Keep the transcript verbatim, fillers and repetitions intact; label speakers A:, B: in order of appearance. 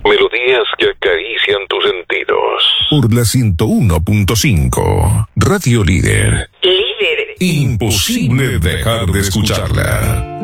A: Melodías que acarician tus sentidos.
B: Por la ciento uno punto cinco. Radio Líder.
C: Líder.
B: Imposible dejar de escucharla.